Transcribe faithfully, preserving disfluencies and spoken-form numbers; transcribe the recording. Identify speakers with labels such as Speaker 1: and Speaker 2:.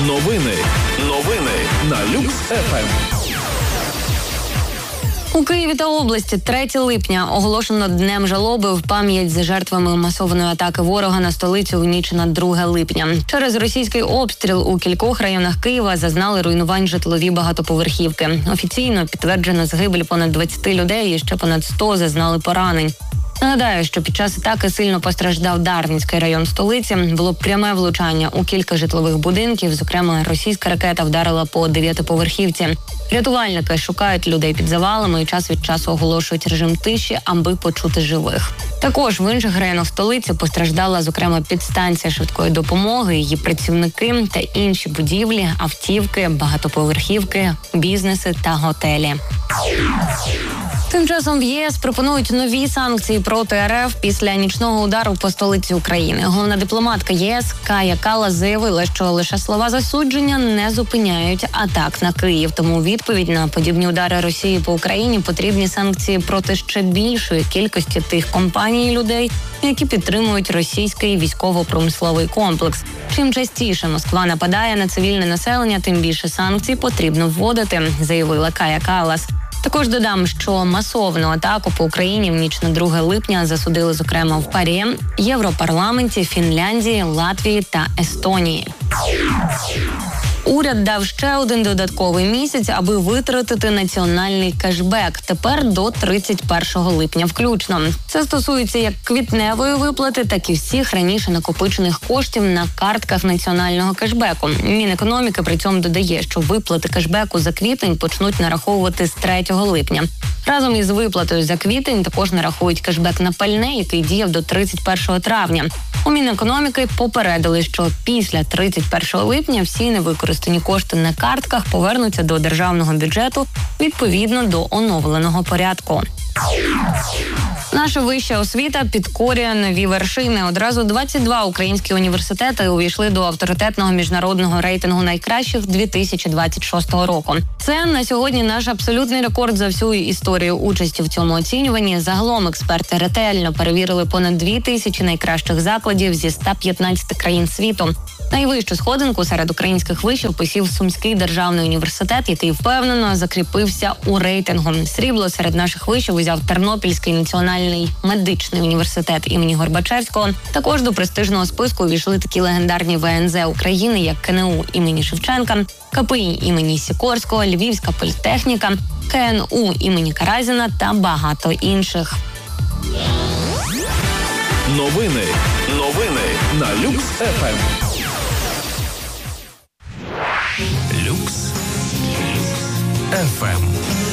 Speaker 1: Новини. Новини на Люкс еф ем.
Speaker 2: У Києві та області третього липня оголошено Днем жалоби в пам'ять за жертвами масованої атаки ворога на столицю в ніч на друге липня. Через російський обстріл у кількох районах Києва зазнали руйнувань житлові багатоповерхівки. Офіційно підтверджено загибель понад двадцять людей і ще понад сто зазнали поранень. Нагадаю, що під час атаки сильно постраждав Дарницький район столиці. Було пряме влучання у кілька житлових будинків. Зокрема, російська ракета вдарила по дев'ятиповерхівці. Рятувальники шукають людей під завалами і час від часу оголошують режим тиші, аби почути живих. Також в інших районах столиці постраждала, зокрема, підстанція швидкої допомоги, її працівники та інші будівлі, автівки, багатоповерхівки, бізнеси та готелі. Тим часом в ЄС пропонують нові санкції проти РФ після нічного удару по столиці України. Головна дипломатка ЄС Кая Каллас заявила, що лише слова засудження не зупиняють атак на Київ. Тому у відповідь на подібні удари Росії по Україні потрібні санкції проти ще більшої кількості тих компаній і людей, які підтримують російський військово-промисловий комплекс. Чим частіше Москва нападає на цивільне населення, тим більше санкцій потрібно вводити, заявила Кая Каллас. Також додам, що масовану атаку по Україні в ніч на друге липня засудили, зокрема, в ПАРЄ, Європарламенті, Фінляндії, Латвії та Естонії. Уряд дав ще один додатковий місяць, аби витратити національний кешбек. Тепер до тридцять першого липня включно. Це стосується як квітневої виплати, так і всіх раніше накопичених коштів на картках національного кешбеку. Мінекономіки при цьому додає, що виплати кешбеку за квітень почнуть нараховувати з третього липня. Разом із виплатою за квітень також нарахують кешбек на пальне, який діяв до тридцять першого травня. У Мінекономіки попередили, що після тридцять першого липня всі невикористані кошти на картках повернуться до державного бюджету відповідно до оновленого порядку. Наша вища освіта підкорює нові вершини. Одразу двадцять два українські університети увійшли до авторитетного міжнародного рейтингу найкращих дві тисячі двадцять шостого року. Це на сьогодні наш абсолютний рекорд за всю історію участі в цьому оцінюванні. Загалом експерти ретельно перевірили понад дві тисячі найкращих закладів зі ста п'ятнадцяти країн світу. Найвищу сходинку серед українських вишів посів Сумський державний університет, який впевнено закріпився у рейтингу. Срібло серед наших вишів узяв Тернопільський національний медичний університет імені Горбачевського. Також до престижного списку увійшли такі легендарні ве ен зет України, як ка ен у імені Шевченка, ка пе і імені Сікорського, Львівська політехніка, ка ен у імені Каразіна та багато інших.
Speaker 1: Новини. Новини на Люкс еф ем. Люкс еф ем.